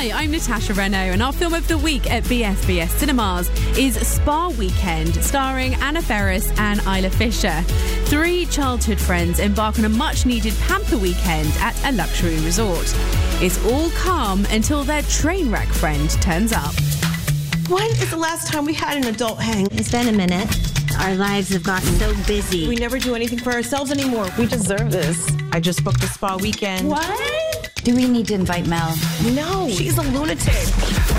Hi, I'm Natasha Renault, and our film of the week at BFBS Cinemas is Spa Weekend, starring Anna Faris and Isla Fisher. 3 childhood friends embark on a much-needed pamper weekend at a luxury resort. It's all calm until their train wreck friend turns up. When is the last time we had an adult hang? It's been a minute. Our lives have gotten so busy. We never do anything for ourselves anymore. We deserve this. I just booked a spa weekend. What? Do we need to invite Mel? No, she's a lunatic.